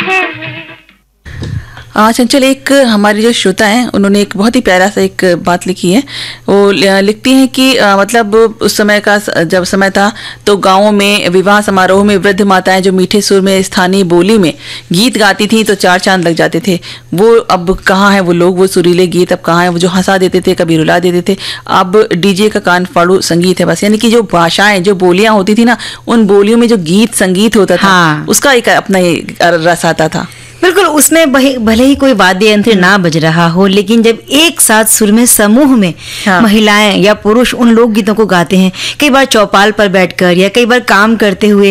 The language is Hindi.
चंचल, एक हमारी जो श्रोता हैं उन्होंने एक बहुत ही प्यारा सा एक बात लिखी है। वो लिखती हैं कि मतलब उस समय का जब समय था तो गाँवों में विवाह समारोह में वृद्ध माताएं जो मीठे सुर में स्थानीय बोली में गीत गाती थी तो चार चांद लग जाते थे। वो अब कहाँ है वो लोग, वो सुरीले गीत अब कहाँ है, वो जो हंसा देते थे कभी रुला देते थे। अब डीजे का कान फाड़ू संगीत है बस। यानी कि जो भाषाएं जो बोलियां होती थी ना, उन बोलियों में जो गीत संगीत होता था, हाँ। उसका एक अपना रस आता था। बिल्कुल, उसमें भले ही कोई वाद्य यंत्र ना बज रहा हो, लेकिन जब एक साथ सुर में समूह में महिलाएं या पुरुष उन लोक गीतों को गाते हैं, कई बार चौपाल पर बैठकर या कई बार काम करते हुए